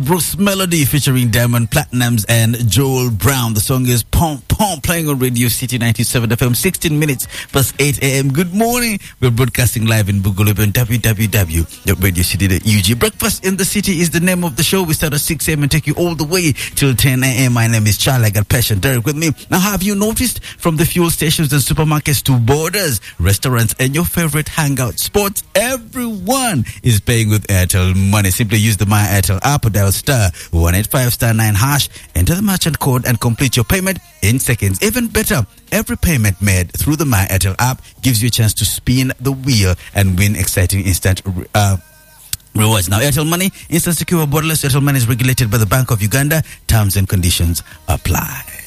Bruce Melody featuring Diamond Platnumz and Joel Brown. The song is Pom Pom, playing on Radio City 97 FM, 16 minutes past 8 a.m. Good morning. We're broadcasting live in Bugolobi on www.radiocity.ug. Breakfast in the City is the name of the show. We start at 6 a.m. and take you all the way till 10 a.m. My name is Charlie. I got Passion Derek with me. Now, have you noticed from the fuel stations and supermarkets to borders, restaurants, and your favorite hangout spots, everyone is paying with Airtel Money. Simply use the My Airtel app or dial star 185 star 9 hash, enter the merchant code and complete your payment in seconds. Even better, every payment made through the My Airtel app gives you a chance to spin the wheel and win exciting instant rewards. Now, Airtel Money, instant, secure, borderless. Airtel Money is regulated by the Bank of Uganda. Terms and conditions apply.